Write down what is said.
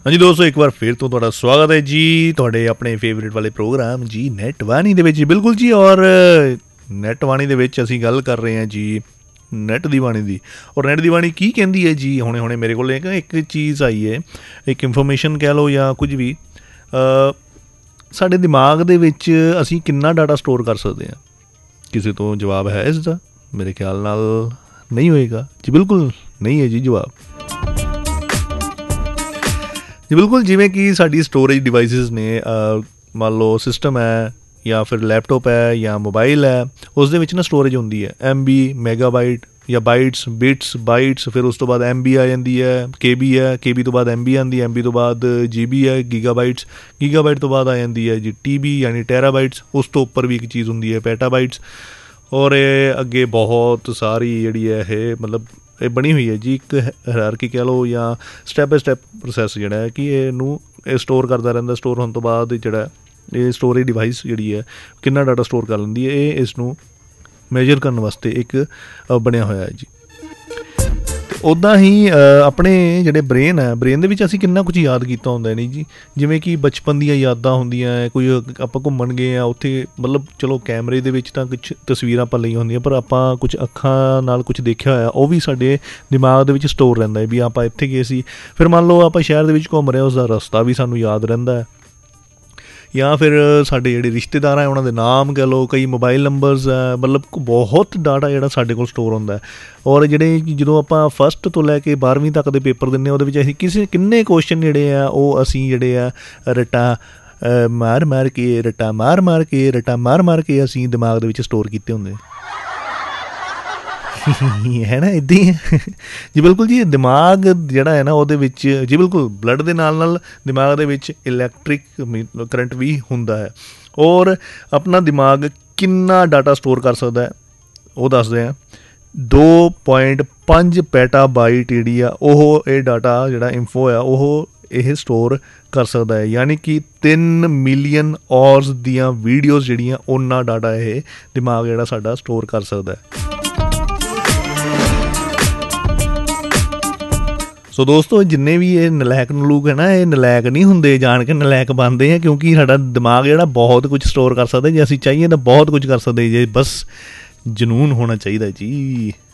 हाँ जी दोस्तों, एक बार फिर तो तुहाडा स्वागत है जी तुहाडे अपने फेवरेट वाले प्रोग्राम जी नैट वाणी दे विच। बिल्कुल जी। और नैट वाणी दे विच असीं गल कर रहे हैं जी नैट दी वाणी दी। और नैट दी वाणी की कहंदी है जी, हुणे हुणे मेरे कोल एक चीज़ आई है, एक इंफॉर्मेशन कह लो या कुछ भी। साडे दिमाग दे विच असीं किन्ना डाटा स्टोर कर सकते हैं? किसी तो जवाब है इसका? मेरे ख्याल नाल नहीं होएगा जी, बिल्कुल नहीं है जी जवाब जी। बिल्कुल जिमें कि साडी स्टोरेज डिवाइसिस ने, मान लो सिस्टम है या फिर लैपटॉप है या मोबाइल है, उस दे विच ना स्टोरेज होंदी है MB, मेगाबाइट या बाइट्स, बिट्स, बाइट्स, फिर उस तो बाद MB आ जाती है, KB है, KB तो बाद MB आती है, MB तो बाद GB है, गीगाबाइट्स, गीगाबाइट तो बाद आ जाती है जी TB यानी टेराबाइट्स, उस तो उपर भी एक चीज़ होंदी है पेटाबाइट्स। और अगे बहुत सारी जी है मतलब ये बनी हुई है जी एक हायरार्की कह लो या स्टैप बाय स्टैप प्रोसैस जोड़ा है कि ये स्टोर करता रहता। स्टोर होने तो बाद जोड़ा ये स्टोरेज डिवाइस जी है कितना डाटा स्टोर कर लेंदी है, ये इसनों मेजर करने वास्ते एक बनया होया है जी। उदा ही अपने जोड़े ब्रेन है, ब्रेन के असीं कितना कुछ याद किया होंगे नहीं जी। जिमें कि बचपन दी यादां होंदियां, कोई आपां घूमन गए हैं उत्थे, मतलब चलो कैमरे दे विच तां कुछ तस्वीरां आपां लईआं होंदियां, पर आपां कुछ अखां नाल कुछ देखिया होया वो भी साडे दिमाग दे विच स्टोर रहिंदा है भी आपां इत्थे गए सी। फिर मान लो आपां शहर दे विच घूम रहे उसका रस्ता भी सानूं याद रहिंदा है, या फिर साडे जिहड़े रिश्तेदार है उन्होंने नाम कह लो, कई मोबाइल नंबरस है, मतलब बहुत डाटा जिहड़ा साडे कोल स्टोर होंदा है। और जिहड़े जदों आपां फस्ट तो लैके 12वीं तक दे पेपर दिंदे उहदे विच असीं किसी किन्ने क्वेश्चन जिहड़े आ ओह असीं जिहड़े आ रट्टा मार मार के रट्टा मार मार के रट्टा मार मार के असीं दिमाग दे विच स्टोर कीते होंदे है ना, इदां ही है जी। बिल्कुल जी, दिमाग जिहड़ा है ना उहदे विच जी बिल्कुल ब्लड दे नाल नाल दिमाग दे विच इलैक्ट्रिक करंट भी हुंदा है। और अपना दिमाग कितना डाटा स्टोर कर सकता है वो दसदे हैं। 2.5 पेटाबाइट जी ये डाटा जिहड़ा इंफो है वो यह स्टोर कर सकता है, यानी कि 3 मिलियन आवर्स दियाँ वीडियोज़ जिहड़ियां उन्ना डाटा ये दिमाग जिहड़ा साडा स्टोर कर सकता है। सो दोस्तों, जिन्ने भी ये नलैक नलूक है ना, ये नलैक नहीं होंगे, जान के नलैक बनते हैं, क्योंकि साडा दिमाग जिहड़ा बहुत कुछ स्टोर कर सकता है। जे असीं चाहिए तो बहुत कुछ कर सकते, जे बस जनून होना चाहिए जी।